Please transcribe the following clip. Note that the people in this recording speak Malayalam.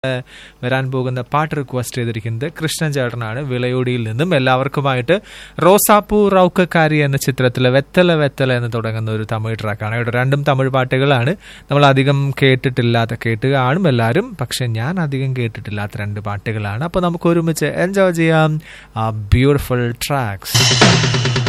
വരാൻ പോകുന്ന പാട്ട് റിക്വസ്റ്റ് ചെയ്തിരിക്കുന്നത് കൃഷ്ണൻ ചേട്ടനാണ് വിളയോടിയിൽ നിന്നും. എല്ലാവർക്കുമായിട്ട് റോസാപ്പൂ റൗക്കക്കാരി എന്ന ചിത്രത്തിലെ വെത്തല വെത്തല എന്ന് തുടങ്ങുന്ന ഒരു തമിഴ് ട്രാക്കാണ്. ഇവിടെ രണ്ടും തമിഴ് പാട്ടുകളാണ്. നമ്മൾ അധികം കേട്ടിട്ടില്ലാത്ത, കേട്ട് കാണും എല്ലാവരും, പക്ഷെ ഞാൻ അധികം കേട്ടിട്ടില്ലാത്ത രണ്ട് പാട്ടുകളാണ്. അപ്പോൾ നമുക്ക് ഒരുമിച്ച് എൻജോയ് ചെയ്യാം ആ ബ്യൂട്ടിഫുൾ ട്രാക്സ്.